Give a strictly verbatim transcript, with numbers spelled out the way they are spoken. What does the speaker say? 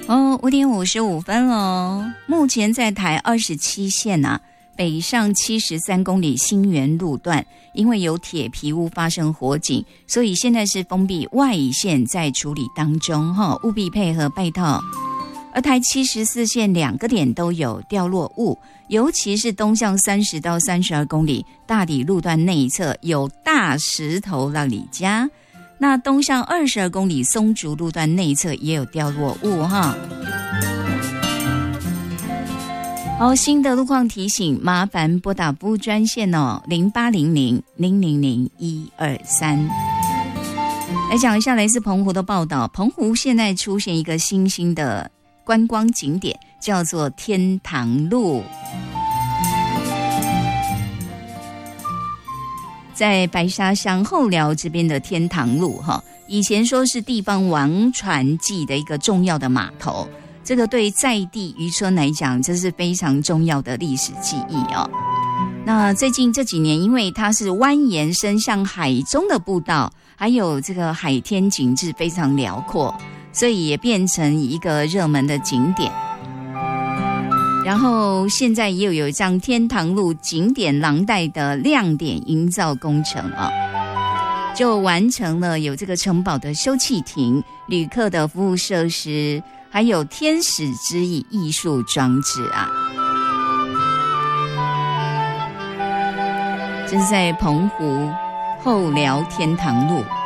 哦，五点五十五分了。目前在台二十七线啊，北上七十三公里新园路段，因为有铁皮屋发生火警，所以现在是封闭外线在处理当中哈，务必配合拜托。而台七十四线两个点都有掉落物，尤其是东向三十到三十二公里大底路段内侧有大石头让你家。那东向二十二公里松竹路段内侧也有掉落物哈。好，新的路况提醒，麻烦拨打服务专线哦，零八零零零零零一二三。来讲一下来自澎湖的报道，澎湖现在出现一个新兴的观光景点，叫做天堂路。在白沙乡后寮这边的天堂路哈，以前说是地方王船祭的一个重要的码头，这个对在地渔村来讲，这是非常重要的历史记忆哦。那最近这几年，因为它是蜿蜒伸向海中的步道，还有这个海天景致非常辽阔，所以也变成一个热门的景点。然后现在也有有这样天堂路景点廊带的亮点营造工程啊，就完成了有这个城堡的休憩亭、旅客的服务设施，还有天使之翼艺术装置啊。这是在澎湖后寮天堂路。